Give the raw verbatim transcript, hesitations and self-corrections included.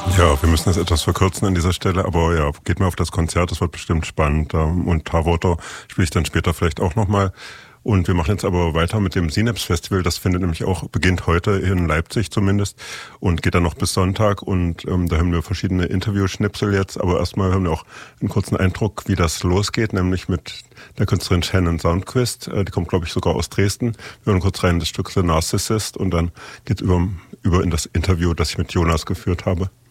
Ja, wir müssen das etwas verkürzen an dieser Stelle, aber ja, geht mal auf das Konzert, das wird bestimmt spannend. Und Tarwater spiele ich dann später vielleicht auch nochmal. Und wir machen jetzt aber weiter mit dem Synapse Festival. Das findet nämlich auch, beginnt heute in Leipzig zumindest und geht dann noch bis Sonntag. Und ähm, da haben wir verschiedene Interview-Schnipsel jetzt. Aber erstmal haben wir auch einen kurzen Eindruck, wie das losgeht, nämlich mit der Künstlerin Shannon Soundquist. Äh, die kommt, glaube ich, sogar aus Dresden. Wir hören kurz rein das Stück The Narcissist und dann geht's über, über in das Interview, das ich mit Jonas geführt habe.